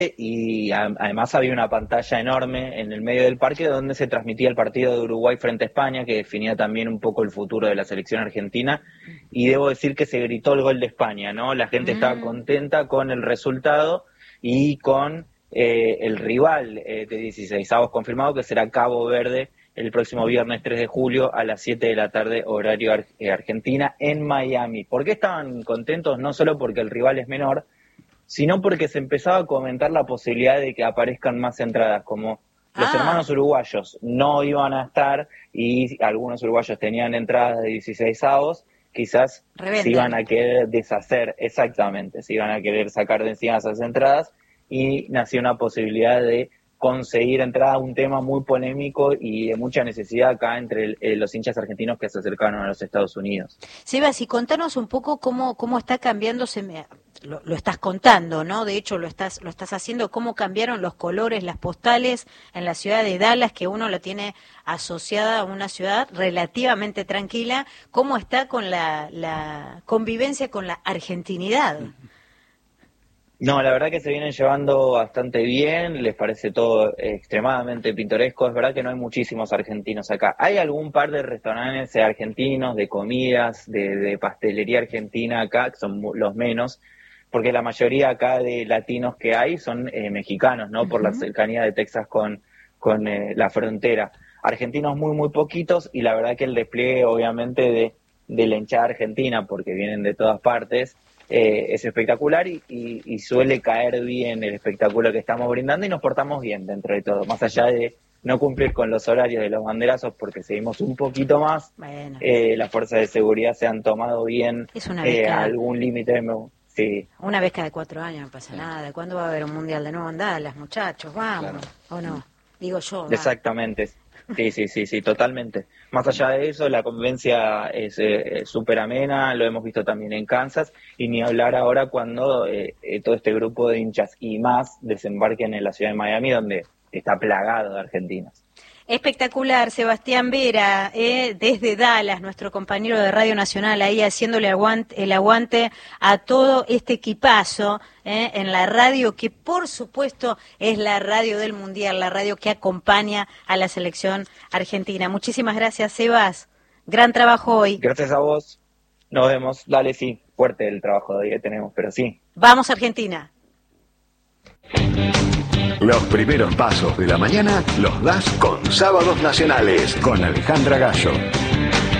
y además había una pantalla enorme en el medio del parque donde se transmitía el partido de Uruguay frente a España, que definía también un poco el futuro de la selección argentina, y debo decir que se gritó el gol de España, ¿no? La gente estaba contenta con el resultado y con el rival de 16avos confirmado, que será Cabo Verde el próximo viernes 3 de julio a las 7 de la tarde, horario Argentina, en Miami. ¿Por qué estaban contentos? No solo porque el rival es menor, sino porque se empezaba a comentar la posibilidad de que aparezcan más entradas, como los hermanos uruguayos no iban a estar y algunos uruguayos tenían entradas de 16avos, quizás se iban a querer deshacer, exactamente, se iban a querer sacar de encima esas entradas y nació una posibilidad de conseguir entrada, un tema muy polémico y de mucha necesidad acá entre los hinchas argentinos que se acercaron a los Estados Unidos. Sebas, y contanos un poco cómo está cambiándose, lo estás contando, ¿no? De hecho, lo estás haciendo, cómo cambiaron los colores, las postales en la ciudad de Dallas, que uno la tiene asociada a una ciudad relativamente tranquila. ¿Cómo está con la convivencia con la argentinidad? No, la verdad que se vienen llevando bastante bien, les parece todo extremadamente pintoresco. Es verdad que no hay muchísimos argentinos acá. Hay algún par de restaurantes argentinos, de comidas, de pastelería argentina acá, que son los menos, porque la mayoría acá de latinos que hay son mexicanos, ¿no? Por la cercanía de Texas con la frontera. Argentinos muy poquitos, y la verdad que el despliegue, obviamente, de la hinchada argentina, porque vienen de todas partes, es espectacular y suele caer bien el espectáculo que estamos brindando, y nos portamos bien dentro de todo, más allá de no cumplir con los horarios de los banderazos porque seguimos un poquito más. Bueno. Las fuerzas de seguridad se han tomado bien algún límite. Sí. Una vez cada 4 años, no pasa nada. ¿Cuándo va a haber un mundial de nuevo en Dallas, muchachos? Vamos, claro. ¿O no? Digo yo. Exactamente. Sí, totalmente. Más allá de eso, la convivencia es súper amena, lo hemos visto también en Kansas, y ni hablar ahora cuando todo este grupo de hinchas y más desembarquen en la ciudad de Miami, donde está plagado de argentinos. Espectacular, Sebastián Vera, desde Dallas, nuestro compañero de Radio Nacional, ahí haciéndole el aguante a todo este equipazo en la radio, que por supuesto es la radio del Mundial, la radio que acompaña a la selección argentina. Muchísimas gracias, Sebas. Gran trabajo hoy. Gracias a vos. Nos vemos. Dale, sí, fuerte el trabajo de hoy que tenemos, pero sí. Vamos, Argentina. Los primeros pasos de la mañana los das con Sábados Nacionales, con Alejandra Gallo.